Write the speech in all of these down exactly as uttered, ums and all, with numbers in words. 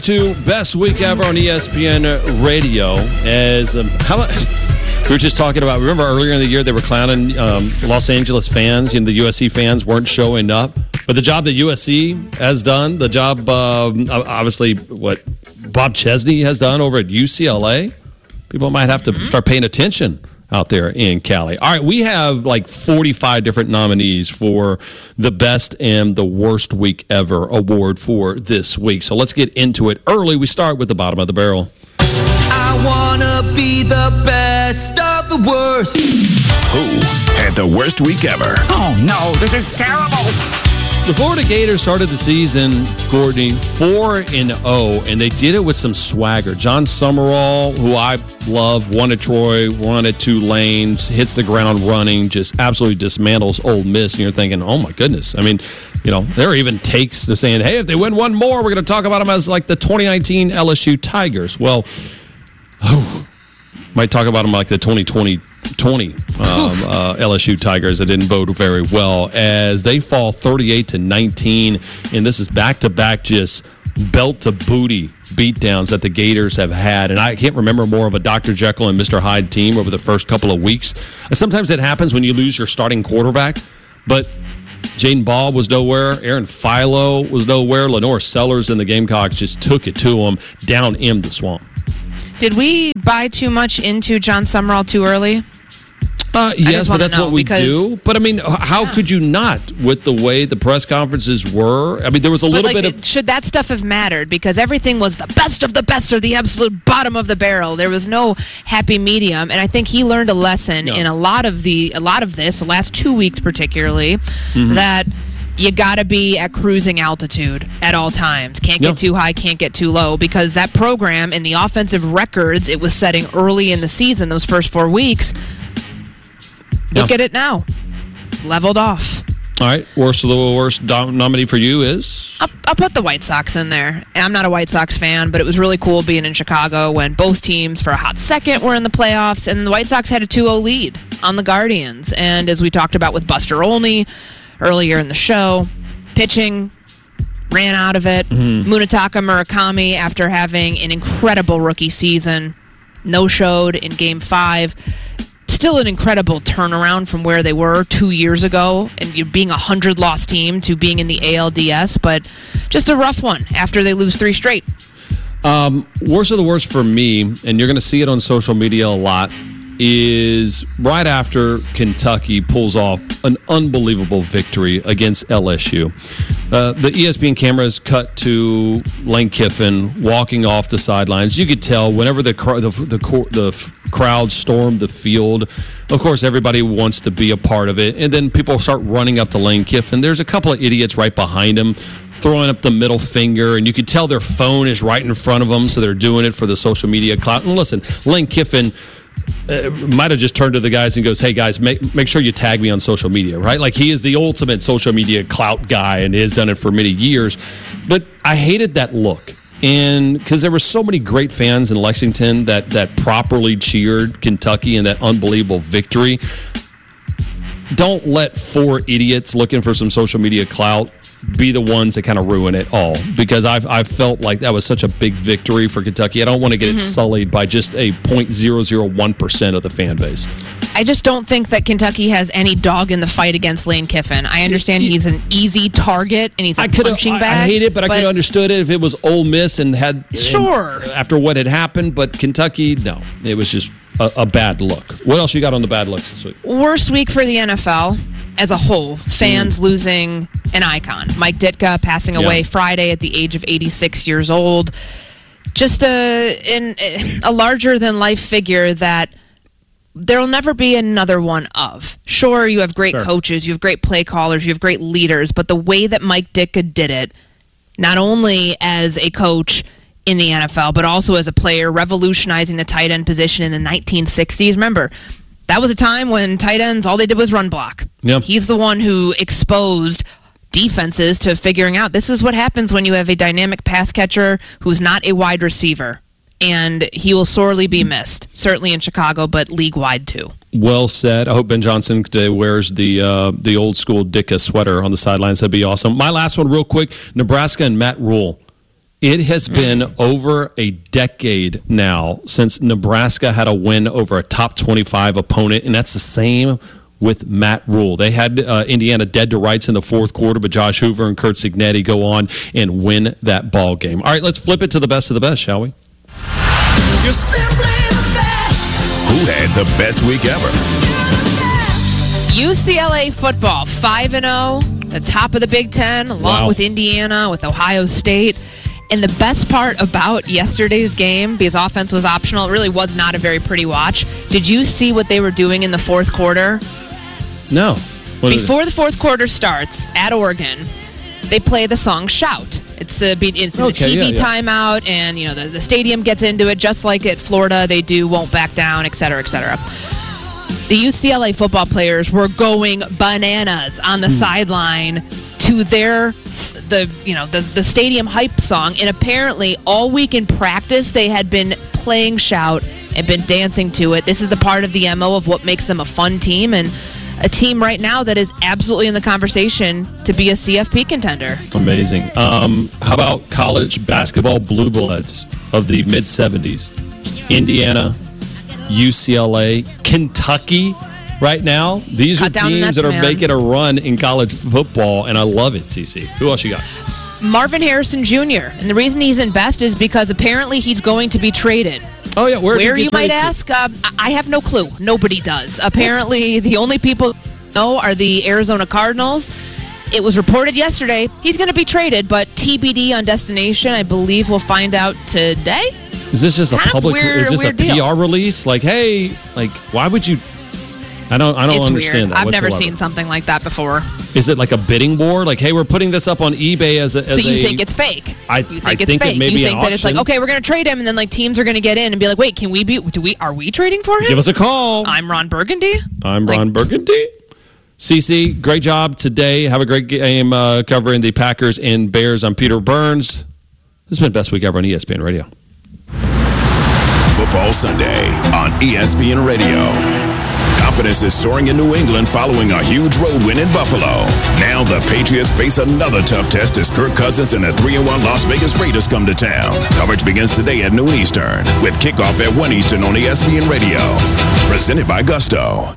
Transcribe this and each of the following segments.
To best week ever on E S P N Radio. As um, how much we were just talking about, remember earlier in the year they were clowning um, Los Angeles fans, and the U S C fans weren't showing up. But the job that U S C has done, the job um, obviously what Bob Chesney has done over at U C L A, people might have to mm-hmm. start paying attention out there in Cali. All right, we have like forty-five different nominees for the best and the worst week ever award for this week. So let's get into it early. We start with the bottom of the barrel. I wanna be the best of the worst. Who had the worst week ever? Oh no, this is terrible. The Florida Gators started the season, Courtney, four and oh, and they did it with some swagger. John Summerall, who I love, won at Troy, won at Tulane, hits the ground running, just absolutely dismantles Ole Miss, and you're thinking, oh my goodness. I mean, you know, there are even takes to saying, hey, if they win one more, we're going to talk about them as like the twenty nineteen L S U Tigers. Well, oh, might talk about them like the twenty twenty um, uh, L S U Tigers that didn't bode very well as they fall thirty-eight to nineteen, and this is back-to-back just belt-to-booty beatdowns that the Gators have had. And I can't remember more of a Doctor Jekyll and Mister Hyde team over the first couple of weeks. Sometimes it happens when you lose your starting quarterback, but Jaden Ball was nowhere. Aaron Philo was nowhere. Lenore Sellers and the Gamecocks just took it to them down in the swamp. Did we buy too much into John Summerall too early? Uh, yes, but that's what we because, do. But, I mean, how yeah. could you not with the way the press conferences were? I mean, there was a but little like, bit of... Should that stuff have mattered? Because everything was the best of the best or the absolute bottom of the barrel. There was no happy medium. And I think he learned a lesson no. in a lot of the a lot of this, the last two weeks particularly, mm-hmm. that... you got to be at cruising altitude at all times. Can't get yep. too high, can't get too low, because that program and the offensive records it was setting early in the season, those first four weeks, look yep. at it now. Leveled off. All right, worst of the worst nominee for you is? I'll, I'll put the White Sox in there. I'm not a White Sox fan, but it was really cool being in Chicago when both teams, for a hot second, were in the playoffs, and the White Sox had a two oh lead on the Guardians. And as we talked about with Buster Olney earlier in the show, pitching ran out of it. Mm-hmm. Munetaka Murakami, after having an incredible rookie season, no-showed in Game five. Still an incredible turnaround from where they were two years ago, and you being a hundred-loss team to being in the A L D S, but just a rough one after they lose three straight. Um, worst of the worst for me, and you're going to see it on social media a lot, is right after Kentucky pulls off an unbelievable victory against L S U. Uh, the E S P N cameras cut to Lane Kiffin walking off the sidelines. You could tell whenever the the, the the crowd stormed the field, of course, everybody wants to be a part of it. And then people start running up to Lane Kiffin. There's a couple of idiots right behind him throwing up the middle finger, and you could tell their phone is right in front of them, so they're doing it for the social media clout. And listen, Lane Kiffin Uh, might have just turned to the guys and goes, hey, guys, make make sure you tag me on social media, right? Like, he is the ultimate social media clout guy and has done it for many years. But I hated that look. And because there were so many great fans in Lexington that, that properly cheered Kentucky in that unbelievable victory. Don't let four idiots looking for some social media clout be the ones that kind of ruin it all, because I've I've felt like that was such a big victory for Kentucky. I don't want to get mm-hmm. it sullied by just a zero point zero zero one percent of the fan base. I just don't think that Kentucky has any dog in the fight against Lane Kiffin. I understand he's an easy target and he's a punching bag. I hate it, but, but I could have understood it if it was Ole Miss and had sure and after what had happened. But Kentucky, no, it was just a, a bad look. What else you got on the bad looks this week? Worst week for the N F L as a whole. Fans mm. losing an icon. Mike Ditka passing away yeah. Friday at the age of eighty-six years old. Just a in, a larger than life figure that there'll never be another one of. Sure, you have great sure. coaches, you have great play callers, you have great leaders, but the way that Mike Ditka did it, not only as a coach in the N F L, but also as a player, revolutionizing the tight end position in the nineteen sixties. Remember, that was a time when tight ends, all they did was run block. Yep. He's the one who exposed defenses to figuring out this is what happens when you have a dynamic pass catcher who's not a wide receiver. And he will sorely be missed, certainly in Chicago, but league-wide too. Well said. I hope Ben Johnson today wears the uh, the old school Ditka sweater on the sidelines. That'd be awesome. My last one real quick, Nebraska and Matt Rule. It has been over a decade now since Nebraska had a win over a top twenty-five opponent, and that's the same with Matt Rule. They had uh, Indiana dead to rights in the fourth quarter, but Josh Hoover and Kurt Cignetti go on and win that ball game. All right, let's flip it to the best of the best, shall we? You're simply the best. Who had the best week ever? U C L A football, five and oh, the top of the Big Ten, along Wow. with Indiana, with Ohio State. And the best part about yesterday's game, because offense was optional, it really was not a very pretty watch. Did you see what they were doing in the fourth quarter? No. What is it? Before the fourth quarter starts at Oregon, they play the song "Shout." It's the it's the Okay, T V yeah, yeah. timeout, and you know the, the stadium gets into it just like at Florida. They do "Won't Back Down," et cetera, et cetera. The U C L A football players were going bananas on the Hmm. sideline to their the you know the the stadium hype song, and apparently all week in practice they had been playing "Shout" and been dancing to it. This is a part of the M O of what makes them a fun team and a team right now that is absolutely in the conversation to be a C F P contender. Amazing. Um, how about college basketball blue bloods of the mid seventies? Indiana, U C L A, Kentucky. Right now, these Cut are down the teams nets, that are man. making a run in college football, and I love it, Cece. Who else you got? Marvin Harrison Junior And the reason he's in best is because apparently he's going to be traded. Oh, yeah. Where, did Where he you get might traded to? ask, um, I I have no clue. Nobody does. Apparently, the only people who know are the Arizona Cardinals. It was reported yesterday he's going to be traded, but T B D on destination. I believe we'll find out today. Is this just a Kind of public? weird- is this a weird deal. P R release? Like, hey, like, why would you? I don't. I don't It's understand weird. that. I've never whatsoever. seen something like that before. Is it like a bidding war? Like, hey, we're putting this up on eBay as a. As So you a, think it's fake? I- you think I it's think it fake. may you be an think that it's like, auction. okay, we're going to trade him, and then like teams are going to get in and be like, wait, can we be? Do we? Are we trading for him? Give us a call. I'm Ron Burgundy. I'm Like- Ron Burgundy. Cece, great job today. Have a great game uh, covering the Packers and Bears. I'm Peter Burns. This has been Best Week Ever on E S P N Radio. Football Sunday on E S P N Radio. Confidence is soaring in New England following a huge road win in Buffalo. Now the Patriots face another tough test as Kirk Cousins and the three and one Las Vegas Raiders come to town. Coverage begins today at noon Eastern with kickoff at one Eastern on E S P N Radio. Presented by Gusto.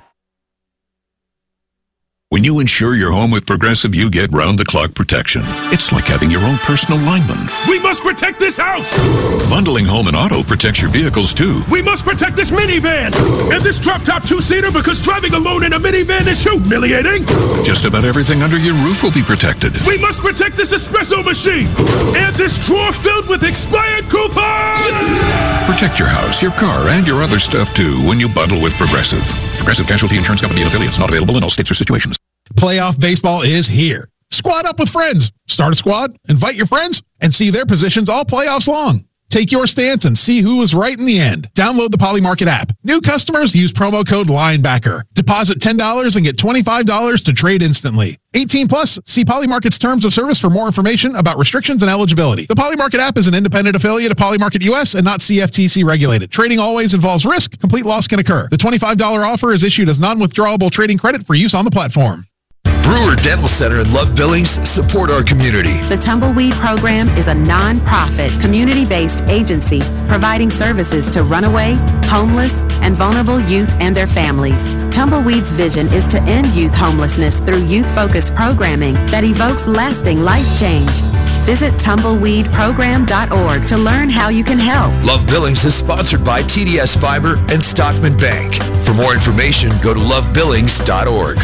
When you insure your home with Progressive, you get round-the-clock protection. It's like having your own personal lineman. We must protect this house! Bundling home and auto protects your vehicles, too. We must protect this minivan! And this drop-top two-seater because driving alone in a minivan is humiliating! Just about everything under your roof will be protected. We must protect this espresso machine! And this drawer filled with expired coupons! Protect your house, your car, and your other stuff, too, when you bundle with Progressive. Progressive Casualty Insurance Company and affiliates. Not available in all states or situations. Playoff baseball is here. Squad up with friends. Start a squad, invite your friends, and see their positions all playoffs long. Take your stance and see who was right in the end. Download the Polymarket app. New customers use promo code LINEBACKER. Deposit ten dollars and get twenty-five dollars to trade instantly. eighteen plus. See Polymarket's terms of service for more information about restrictions and eligibility. The Polymarket app is an independent affiliate of Polymarket U S and not C F T C regulated. Trading always involves risk. Complete loss can occur. The twenty-five dollars offer is issued as non-withdrawable trading credit for use on the platform. Brewer Dental Center in Love Billings support our community. The Tumbleweed Program is a non-profit, community-based agency providing services to runaway, homeless, and vulnerable youth and their families. Tumbleweed's vision is to end youth homelessness through youth-focused programming that evokes lasting life change. Visit tumbleweed program dot org to learn how you can help. Love Billings is sponsored by T D S Fiber and Stockman Bank. For more information, go to love billings dot org.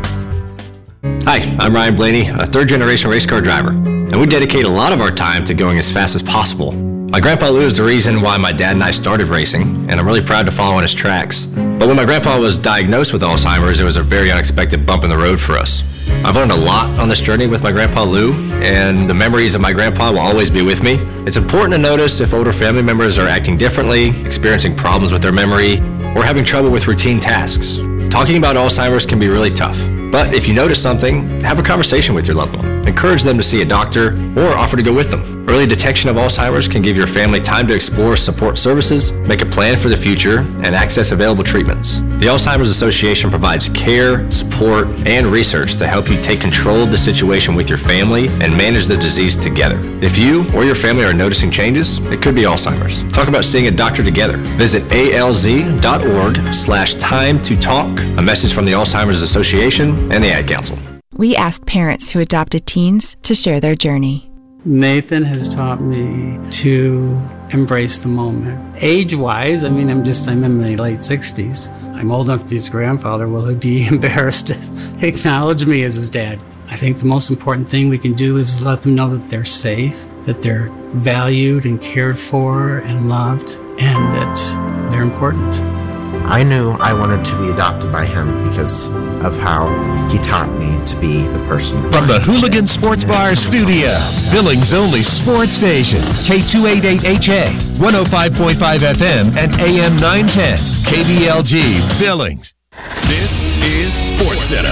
Hi, I'm Ryan Blaney, a third-generation race car driver, and we dedicate a lot of our time to going as fast as possible. My grandpa Lou is the reason why my dad and I started racing, and I'm really proud to follow in his tracks. But when my grandpa was diagnosed with Alzheimer's, it was a very unexpected bump in the road for us. I've learned a lot on this journey with my grandpa Lou, and the memories of my grandpa will always be with me. It's important to notice if older family members are acting differently, experiencing problems with their memory, or having trouble with routine tasks. Talking about Alzheimer's can be really tough. But if you notice something, have a conversation with your loved one. Encourage them to see a doctor or offer to go with them. Early detection of Alzheimer's can give your family time to explore support services, make a plan for the future, and access available treatments. The Alzheimer's Association provides care, support, and research to help you take control of the situation with your family and manage the disease together. If you or your family are noticing changes, it could be Alzheimer's. Talk about seeing a doctor together. Visit alz.org slash time to talk. A message from the Alzheimer's Association and the Ad Council. We asked parents who adopted teens to share their journey. Nathan has taught me to embrace the moment. Age-wise, I mean, I'm just, I'm in my late sixties. I'm old enough to be his grandfather. Will he be embarrassed to acknowledge me as his dad? I think the most important thing we can do is let them know that they're safe, that they're valued and cared for and loved, and that they're important. I knew I wanted to be adopted by him because of how he taught me to be the person. From the Hooligan Sports Bar studio, Billings' only sports station, K two eighty-eight H A, one oh five point five F M and A M nine ten, K B L G, Billings. This is SportsCenter.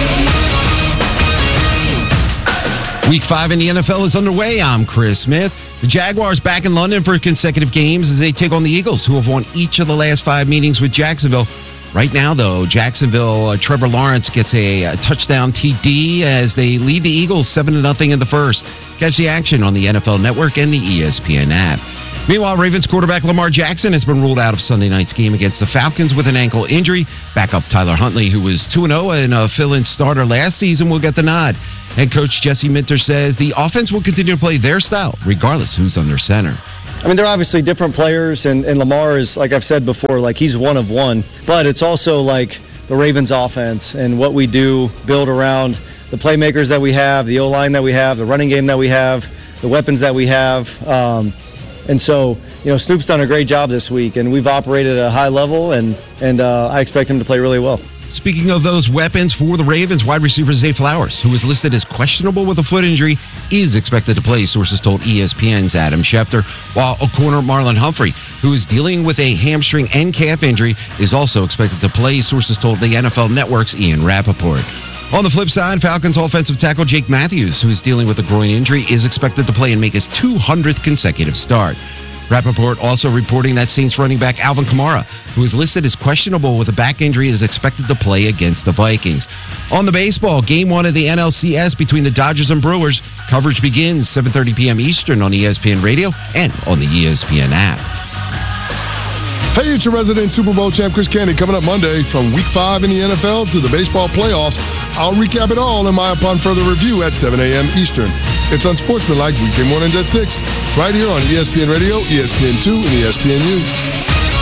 Week five in the N F L is underway. I'm Chris Smith. The Jaguars back in London for consecutive games as they take on the Eagles, who have won each of the last five meetings with Jacksonville. Right now, though, Jacksonville, uh, Trevor Lawrence gets a, a touchdown T D as they lead the Eagles seven to nothing in the first. Catch the action on the N F L Network and the E S P N app. Meanwhile, Ravens quarterback Lamar Jackson has been ruled out of Sunday night's game against the Falcons with an ankle injury. Backup Tyler Huntley, who was two and oh and a fill-in starter last season, will get the nod. Head coach Jesse Minter says the offense will continue to play their style, regardless who's under center. I mean, they're obviously different players, and, and Lamar is, like I've said before, like he's one of one. But it's also like the Ravens offense and what we do, build around the playmakers that we have, the O-line that we have, the running game that we have, the weapons that we have. Um, and so, you know, Snoop's done a great job this week, and we've operated at a high level, and, and uh, I expect him to play really well. Speaking of those weapons for the Ravens, wide receiver Zay Flowers, who is listed as questionable with a foot injury, is expected to play, sources told E S P N's Adam Schefter, while a corner Marlon Humphrey, who is dealing with a hamstring and calf injury, is also expected to play, sources told the N F L Network's Ian Rappaport. On the flip side, Falcons offensive tackle Jake Matthews, who is dealing with a groin injury, is expected to play and make his two hundredth consecutive start. Rappaport also reporting that Saints running back Alvin Kamara, who is listed as questionable with a back injury, is expected to play against the Vikings. On the baseball, game one of the N L C S between the Dodgers and Brewers. Coverage begins seven thirty p.m. Eastern on E S P N Radio and on the E S P N app. Hey, it's your resident Super Bowl champ, Chris Candy, coming up Monday from Week five in the N F L to the baseball playoffs. I'll recap it all in my Upon Further Review at seven a.m. Eastern. It's Unsportsmanlike weekday mornings at six, right here on E S P N Radio, E S P N two, and E S P N U.